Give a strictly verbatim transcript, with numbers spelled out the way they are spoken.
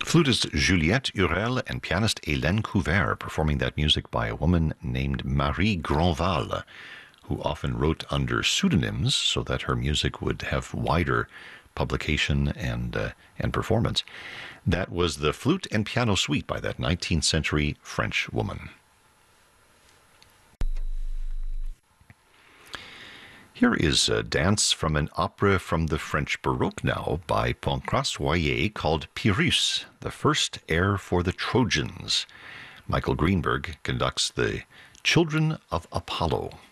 Flutist Juliette Hurel and pianist Hélène Couvert performing that music by a woman named Marie Grandval, who often wrote under pseudonyms so that her music would have wider publication and uh, and performance. That was the Flute and Piano Suite by that nineteenth century French woman. Here is a dance from an opera from the French Baroque now by Pancras Royer called Pyrrhus, the first air for the Trojans. Michael Greenberg conducts the Children of Apollo.